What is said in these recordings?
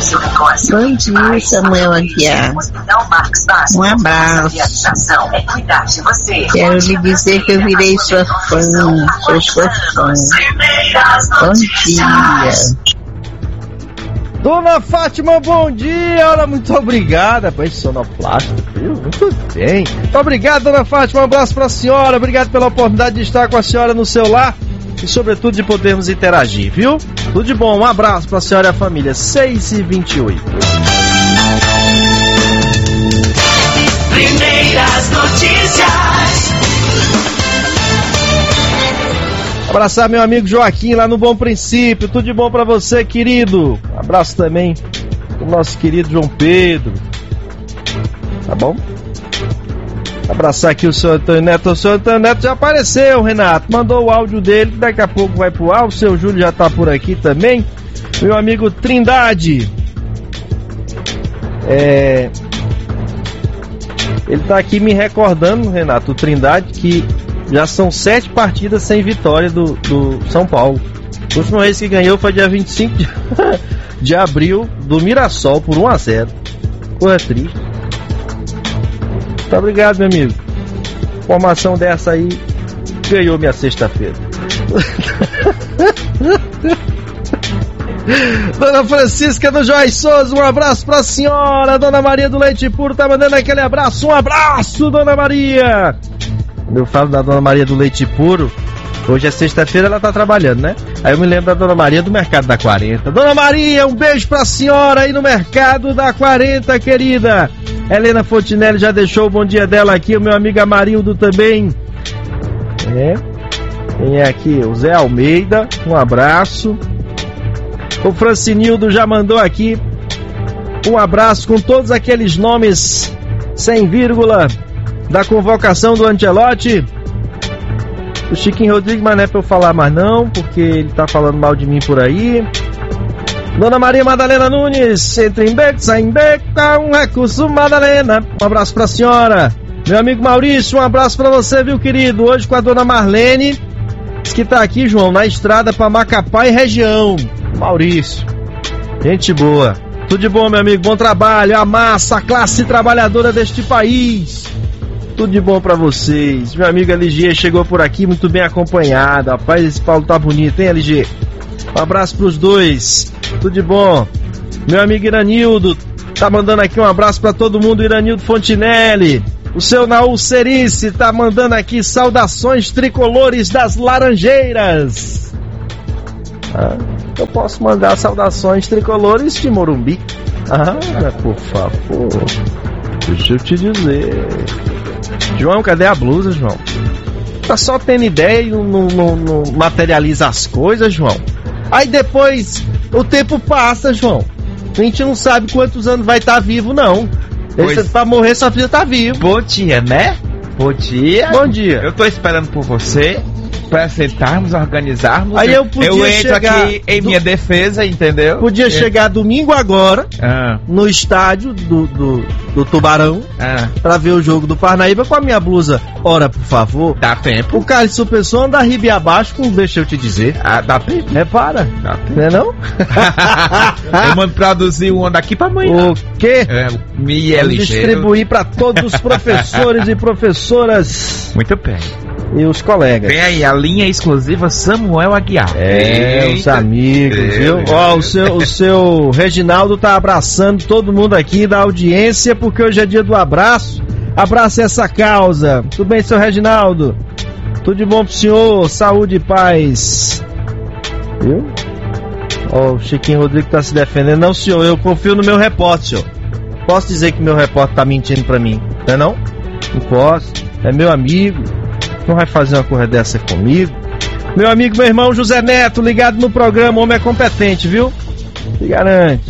Bom dia, Samuel Aguiar. Um abraço. Quero lhe dizer que eu virei sua fã, sou sua fã. Bom dia. Dona Fátima, bom dia! Olha, muito obrigada por esse sonoplástico, viu? Muito bem. Muito obrigado, Dona Fátima. Um abraço para a senhora. Obrigado pela oportunidade de estar com a senhora no seu lar e, sobretudo, de podermos interagir, viu? Tudo de bom. Um abraço para a senhora e a família. 6h28. Primeiras notícias. Abraçar meu amigo Joaquim lá no Bom Princípio. Tudo de bom pra você, querido. Um abraço também pro nosso querido João Pedro. Tá bom? Abraçar aqui o senhor Antônio Neto. O senhor Antônio Neto já apareceu, Renato. Mandou o áudio dele, que daqui a pouco vai pro ar. O seu Júlio já tá por aqui também. Meu amigo Trindade. Ele tá aqui me recordando, Renato, o Trindade, que já são 7 partidas sem vitória do São Paulo. A última vez que ganhou foi dia 25 de abril do Mirassol por 1-0. Coisa triste. Muito obrigado, meu amigo. Informação dessa aí ganhou minha sexta-feira. Dona Francisca do Joás Souza, um abraço pra senhora. Dona Maria do Leite Puro tá mandando aquele abraço. Um abraço, Dona Maria. Quando eu falo da Dona Maria do Leite Puro, hoje é sexta-feira, ela tá trabalhando, né? Aí eu me lembro da Dona Maria do Mercado da 40. Dona Maria, um beijo pra senhora aí no Mercado da 40, querida. Helena Fontinelli já deixou o bom dia dela aqui, o meu amigo Amarildo também. Quem é aqui? O Zé Almeida, um abraço. O Francinildo já mandou aqui um abraço com todos aqueles nomes sem vírgula da convocação do Ancelotti. O Chiquinho Rodrigues, mas não é pra eu falar mais não, porque ele tá falando mal de mim por aí. Dona Maria Madalena Nunes, entra em beco, sai em beco, tá um recurso, Madalena. Um abraço pra senhora. Meu amigo Maurício, um abraço pra você, viu, querido? Hoje com a Dona Marlene, que tá aqui, João, na estrada pra Macapá e região. Maurício, gente boa. Tudo de bom, meu amigo, bom trabalho. A massa, a classe trabalhadora deste país. Tudo de bom pra vocês. Meu amigo LG chegou por aqui muito bem acompanhado. Rapaz, esse Paulo tá bonito, hein, LG? Um abraço pros dois. Tudo de bom. Meu amigo Iranildo tá mandando aqui um abraço pra todo mundo. Iranildo Fontinelli. O seu Naul Cerice tá mandando aqui saudações tricolores das Laranjeiras. Eu posso mandar saudações tricolores de Morumbi. Por favor. Deixa eu te dizer. João, cadê a blusa, João? Tá só tendo ideia e não materializa as coisas, João. Aí depois o tempo passa, João. A gente não sabe quantos anos vai estar vivo, não. Pra morrer só precisa estar vivo. Bom dia, né? Bom dia. Bom dia. Eu tô esperando por você pra sentarmos, organizarmos. Aí eu entro aqui em minha defesa, entendeu? Podia chegar domingo agora no estádio do Tubarão pra ver o jogo do Parnaíba com a minha blusa. Ora, por favor. Dá tempo. O Carlos Superson anda riba e abaixo com deixa eu te dizer. Dá tempo. Repara. Dá tempo. Não é não? Eu mando produzir um daqui pra amanhã. O quê? Distribuir pra todos os professores e professoras. Muito bem. E os colegas. Vem aí a linha exclusiva Samuel Aguiar. Os amigos, viu? Ó, o seu Reginaldo tá abraçando todo mundo aqui da audiência, porque hoje é dia do abraço. Abraça essa causa. Tudo bem, seu Reginaldo? Tudo de bom pro senhor, saúde e paz. Viu? Ó, o Chiquinho Rodrigues tá se defendendo. Não, senhor, eu confio no meu repórter, senhor. Posso dizer que meu repórter tá mentindo pra mim, não é não? Não posso. É meu amigo. Não vai fazer uma coisa dessa comigo. Meu amigo, meu irmão José Neto, ligado no programa, homem é competente, viu? Se garante.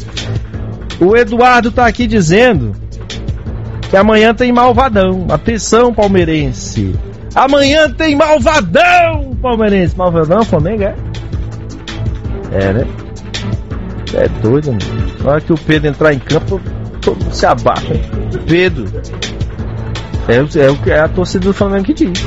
O Eduardo tá aqui dizendo que amanhã tem Malvadão. Atenção, palmeirense. Amanhã tem Malvadão, palmeirense. Malvadão, Flamengo, é? É, né? É doido, amigo. Na hora que o Pedro entrar em campo, todo mundo se abaixa. Pedro. É o que é a torcida do Flamengo que diz.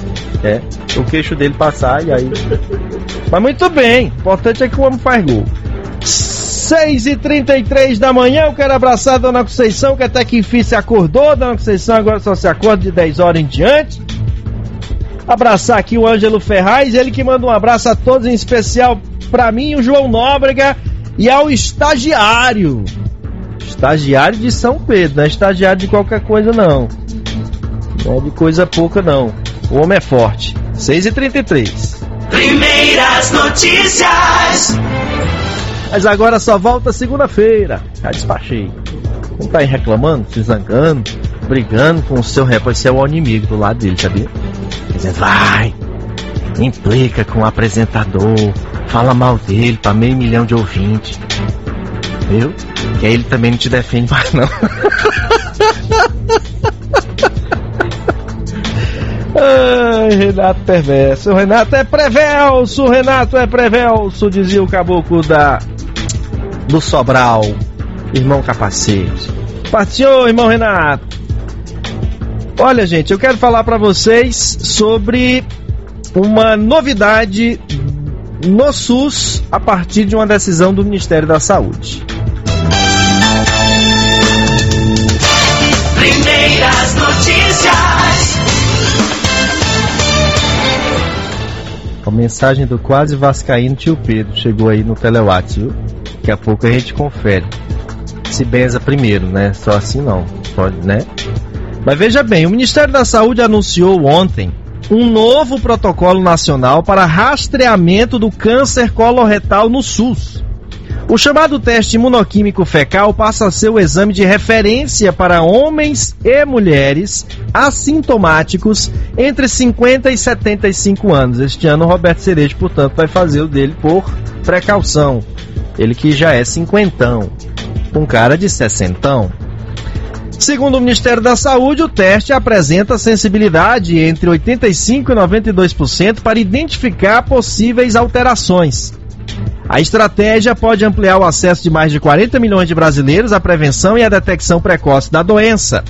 O queixo dele passar e aí. Mas muito bem. O importante é que o homem faz gol. 6h33 da manhã, eu quero abraçar a Dona Conceição, que até que enfim se acordou. Dona Conceição agora só se acorda de 10 horas em diante. Abraçar aqui o Ângelo Ferraz, ele que manda um abraço a todos, em especial pra mim, o João Nóbrega, e ao estagiário. Estagiário de São Pedro, não é estagiário de qualquer coisa não. Não é de coisa pouca não. O homem é forte. 6h33. Primeiras notícias. Mas agora só volta segunda-feira. Já despachei. Não tá aí reclamando, se zangando, brigando com o seu repórter. Você é o inimigo do lado dele, sabia? Dizendo, vai, implica com o apresentador, fala mal dele pra 500 mil de ouvintes. Viu? Que aí ele também não te defende mais, não. Ai, Renato perverso. O Renato é prevelso, dizia o caboclo do Sobral, irmão capacete. Partiu, irmão Renato. Olha, gente, eu quero falar pra vocês sobre uma novidade no SUS a partir de uma decisão do Ministério da Saúde. Primeiras notícias. A mensagem do quase vascaíno tio Pedro chegou aí no Telewatts, viu? Daqui a pouco a gente confere. Se benza primeiro, né? Só assim não, pode, né? Mas veja bem, o Ministério da Saúde anunciou ontem um novo protocolo nacional para rastreamento do câncer coloretal no SUS. O chamado teste imunoquímico fecal passa a ser o exame de referência para homens e mulheres assintomáticos entre 50 e 75 anos. Este ano o Roberto Cerejo, portanto, vai fazer o dele por precaução. Ele que já é cinquentão, um cara de sessentão. Segundo o Ministério da Saúde, o teste apresenta sensibilidade entre 85% e 92% para identificar possíveis alterações. A estratégia pode ampliar o acesso de mais de 40 milhões de brasileiros à prevenção e à detecção precoce da doença.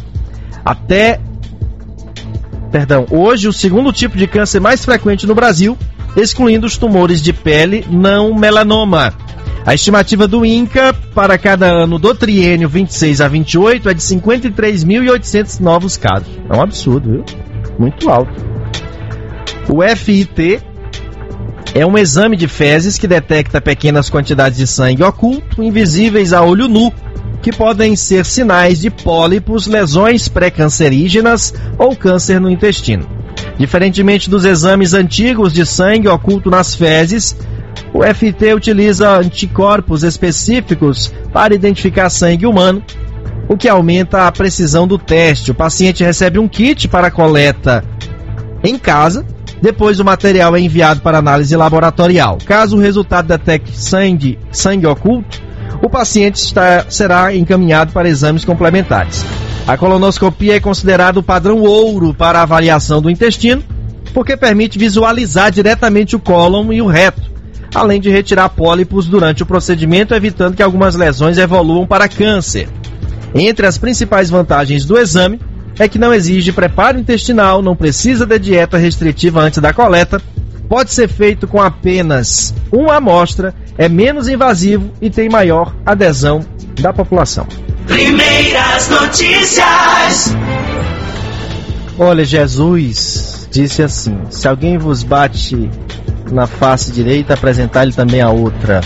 Hoje, o segundo tipo de câncer mais frequente no Brasil, excluindo os tumores de pele não melanoma. A estimativa do INCA para cada ano do triênio 26 a 28 é de 53.800 novos casos. É um absurdo, viu? Muito alto. O FIT é um exame de fezes que detecta pequenas quantidades de sangue oculto, invisíveis a olho nu, que podem ser sinais de pólipos, lesões pré-cancerígenas ou câncer no intestino. Diferentemente dos exames antigos de sangue oculto nas fezes, o FIT utiliza anticorpos específicos para identificar sangue humano, o que aumenta a precisão do teste. O paciente recebe um kit para coleta em casa, depois o material é enviado para análise laboratorial. Caso o resultado detecte sangue oculto, o paciente será encaminhado para exames complementares. A colonoscopia é considerada o padrão ouro para a avaliação do intestino, porque permite visualizar diretamente o cólon e o reto, além de retirar pólipos durante o procedimento, evitando que algumas lesões evoluam para câncer. Entre as principais vantagens do exame é que não exige preparo intestinal, não precisa de dieta restritiva antes da coleta, pode ser feito com apenas uma amostra, é menos invasivo e tem maior adesão da população. Primeiras notícias. Olha, Jesus disse assim: se alguém vos bate na face direita, apresentar-lhe também a outra.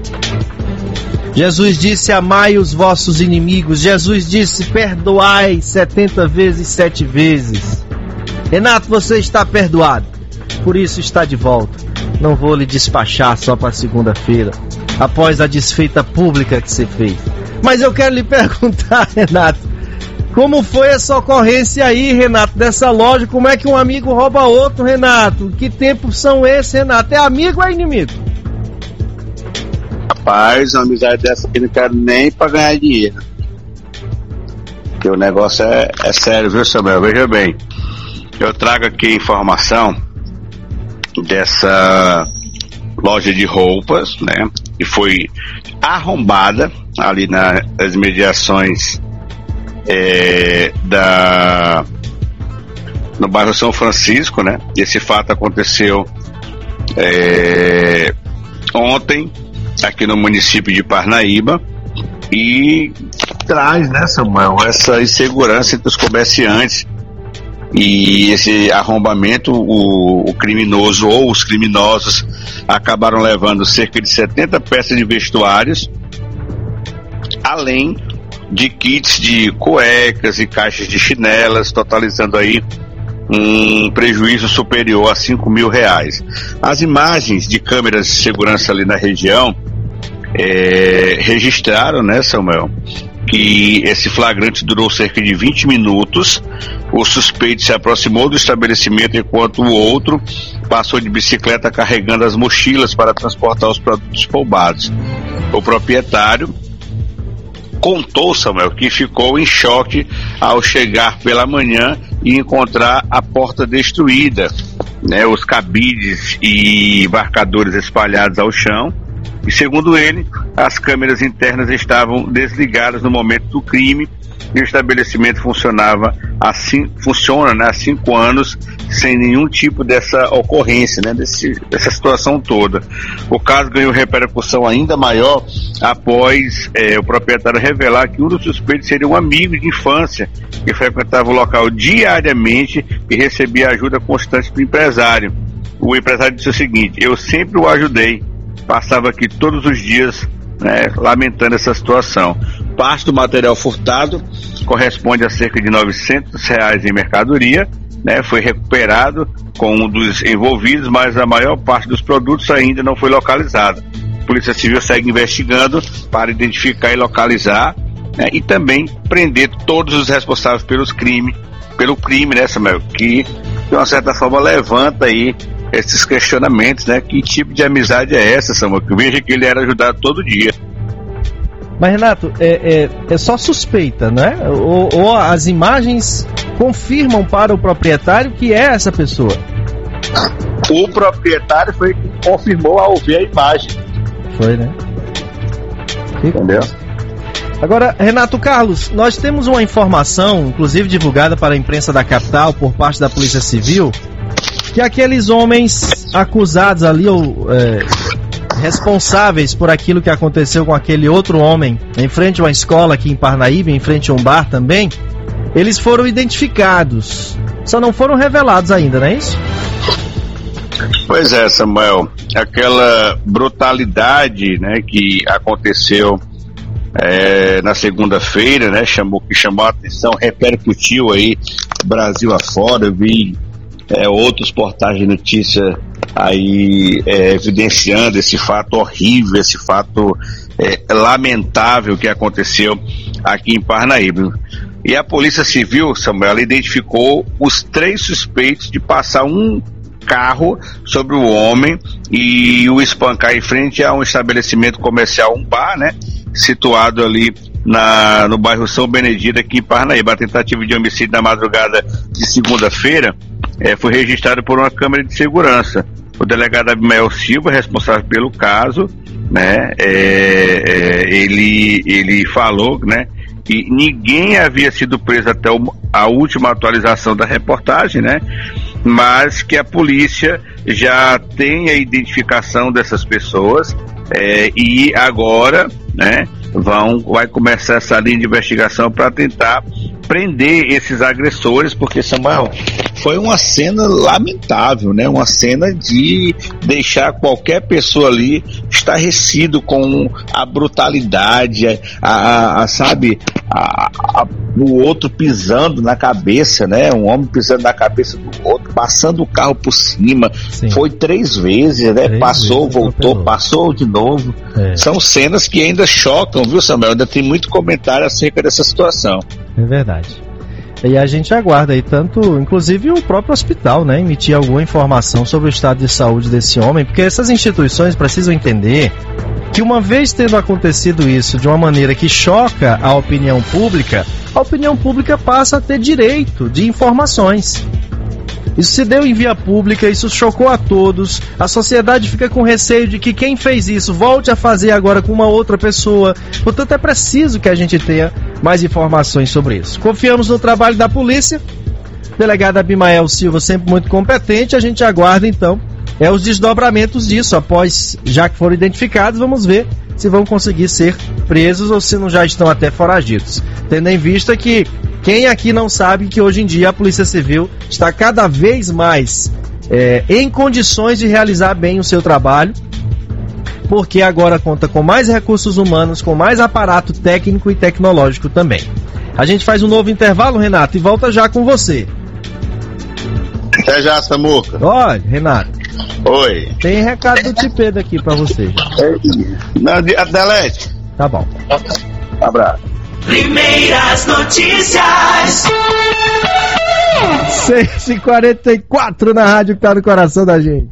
Jesus disse: amai os vossos inimigos. Jesus disse: perdoai 70 vezes 7 vezes. Renato, você está perdoado, por isso está de volta. Não vou lhe despachar só para segunda-feira, após a desfeita pública que você fez. Mas eu quero lhe perguntar, Renato, como foi essa ocorrência aí, Renato, dessa loja? Como é que um amigo rouba outro, Renato? Que tempos são esses, Renato? É amigo ou é inimigo? Rapaz, uma amizade dessa aqui não quero nem pra ganhar dinheiro. Porque o negócio é sério, viu, Samuel? Veja bem, eu trago aqui informação dessa loja de roupas, né? Que foi arrombada ali nas mediações no bairro São Francisco, né? Esse fato aconteceu ontem, aqui no município de Parnaíba, e traz, né, Samuel, essa insegurança entre os comerciantes e esse arrombamento. O criminoso ou os criminosos acabaram levando cerca de 70 peças de vestuários, além de kits de cuecas e caixas de chinelas, totalizando aí um prejuízo superior a R$5.000. As imagens de câmeras de segurança ali na região registraram, né, Samuel, que esse flagrante durou cerca de 20 minutos. O suspeito se aproximou do estabelecimento enquanto o outro passou de bicicleta carregando as mochilas para transportar os produtos roubados. O proprietário contou, Samuel, que ficou em choque ao chegar pela manhã e encontrar a porta destruída, né, os cabides e embarcadores espalhados ao chão. E segundo ele, as câmeras internas estavam desligadas no momento do crime e o estabelecimento funciona há 5 anos sem nenhum tipo dessa ocorrência, né, dessa situação toda. O caso ganhou repercussão ainda maior após o proprietário revelar que um dos suspeitos seria um amigo de infância que frequentava o local diariamente e recebia ajuda constante do empresário. O empresário disse o seguinte: eu sempre o ajudei, passava aqui todos os dias, né, lamentando essa situação. Parte do material furtado corresponde a cerca de R$900 em mercadoria, né, foi recuperado com um dos envolvidos, mas a maior parte dos produtos ainda não foi localizada. A Polícia Civil segue investigando para identificar e localizar, né, e também prender todos os responsáveis pelo crime, né, Samuel, que de uma certa forma levanta aí esses questionamentos, né? Que tipo de amizade é essa, Samuel? Que veja que ele era ajudado todo dia. Mas, Renato, é só suspeita, né? Ou as imagens confirmam para o proprietário que é essa pessoa? O proprietário foi quem confirmou ao ver a imagem. Foi, né? Entendeu? Agora, Renato Carlos, nós temos uma informação, inclusive divulgada para a imprensa da capital por parte da Polícia Civil, que aqueles homens acusados ali, ou responsáveis por aquilo que aconteceu com aquele outro homem em frente a uma escola aqui em Parnaíba, em frente a um bar também, eles foram identificados, só não foram revelados ainda, não é isso? Pois é, Samuel, aquela brutalidade, né, que aconteceu na segunda-feira, né, que chamou a atenção, repercutiu aí Brasil afora. Eu vi outros portais de notícia aí evidenciando esse fato horrível, esse fato lamentável que aconteceu aqui em Parnaíba. E a Polícia Civil, Samuel, ela identificou os 3 suspeitos de passar um carro sobre o homem e o espancar em frente a um estabelecimento comercial, um bar, né, situado ali no bairro São Benedito, aqui em Parnaíba. A tentativa de homicídio na madrugada de segunda-feira foi registrado por uma câmera de segurança. O delegado Abimael Silva, responsável pelo caso, né, ele falou, né, que ninguém havia sido preso até a última atualização da reportagem, né, mas que a polícia já tem a identificação dessas pessoas e agora, né, vai começar essa linha de investigação para tentar prender esses agressores, porque, Samuel, foi uma cena lamentável, né? Uma cena de deixar qualquer pessoa ali estarrecido com a brutalidade, sabe, o outro pisando na cabeça, né? Um homem pisando na cabeça do outro, passando o carro por cima. Sim. Foi 3 vezes, né? 3 passou, vezes, voltou, passou de novo. São cenas que ainda chocam, viu, Samuel? Ainda tem muito comentário acerca dessa situação. É verdade. E a gente aguarda aí tanto, inclusive o próprio hospital, né, emitir alguma informação sobre o estado de saúde desse homem, porque essas instituições precisam entender que, uma vez tendo acontecido isso de uma maneira que choca a opinião pública passa a ter direito de informações. Isso se deu em via pública, isso chocou a todos, a sociedade fica com receio de que quem fez isso volte a fazer agora com uma outra pessoa. Portanto, é preciso que a gente tenha mais informações sobre isso. Confiamos no trabalho da polícia, delegado Abimael Silva sempre muito competente, a gente aguarda então os desdobramentos disso. Após, já que foram identificados, vamos ver se vão conseguir ser presos ou se não já estão até foragidos. Tendo em vista que quem aqui não sabe que hoje em dia a Polícia Civil está cada vez mais em condições de realizar bem o seu trabalho, porque agora conta com mais recursos humanos, com mais aparato técnico e tecnológico também. A gente faz um novo intervalo, Renato, e volta já com você. Até já, Samuca. Olha, Renato. Oi. Tem recado do Tipedo aqui pra você. Não, delete. Tá bom. Abraço. Primeiras notícias. 6h44 na rádio que tá no coração da gente.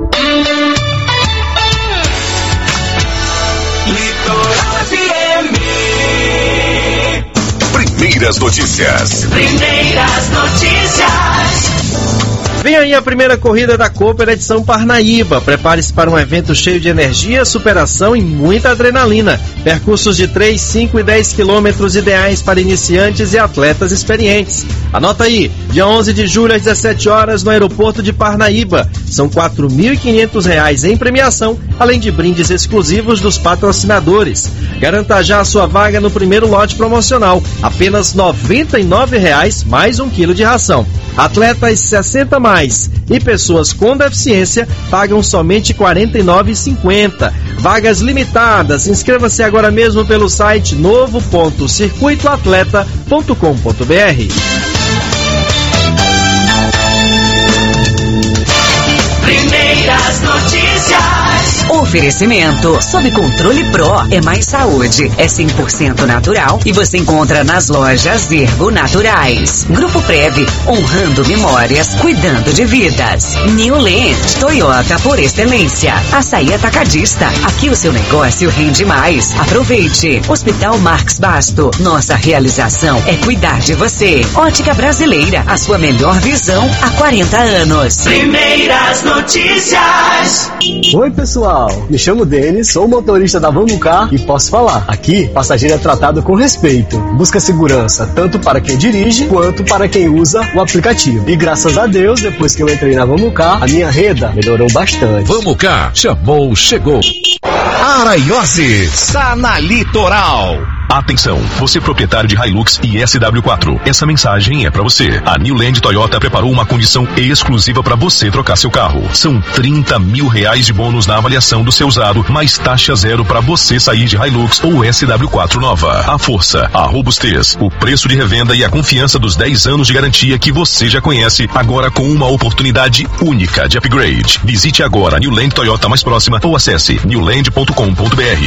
Primeiras notícias. Primeiras notícias. Vem aí a primeira corrida da Cooper edição Parnaíba. Prepare-se para um evento cheio de energia, superação e muita adrenalina. Percursos de 3, 5 e 10 quilômetros ideais para iniciantes e atletas experientes. Anota aí, dia 11 de julho às 17 horas no aeroporto de Parnaíba. São R$ 4.500 em premiação, além de brindes exclusivos dos patrocinadores. Garanta já a sua vaga no primeiro lote promocional. Apenas R$ 99 mais 1 quilo de ração. Atletas 60 mais e pessoas com deficiência pagam somente R$ 49,50. Vagas limitadas. Inscreva-se agora mesmo pelo site novo.circuitoatleta.com.br. Primeiras notícias. Oferecimento Sob Controle Pro é mais saúde, é 100% natural e você encontra nas lojas Ergo Naturais. Grupo Prev, honrando memórias, cuidando de vidas. New Land, Toyota por excelência. Açaí Atacadista, aqui o seu negócio rende mais. Aproveite. Hospital Marx Basto, nossa realização é cuidar de você. Ótica Brasileira, a sua melhor visão há 40 anos. Primeiras notícias. Oi pessoal, me chamo Denis, sou motorista da Vamos Car e posso falar. Aqui, passageiro é tratado com respeito. Busca segurança tanto para quem dirige quanto para quem usa o aplicativo. E graças a Deus, depois que eu entrei na Vamos Car, a minha renda melhorou bastante. Vamos Car, chamou, chegou. Araioses, está na Litoral. Atenção, você proprietário de Hilux e SW4, essa mensagem é pra você. A New Land Toyota preparou uma condição exclusiva pra você trocar seu carro. São R$30 mil de bônus na avaliação do seu usado, mais taxa zero pra você sair de Hilux ou SW4 nova. A força, a robustez, o preço de revenda e a confiança dos 10 anos de garantia que você já conhece, agora com uma oportunidade única de upgrade. Visite agora a New Land Toyota mais próxima ou acesse newland.com.br.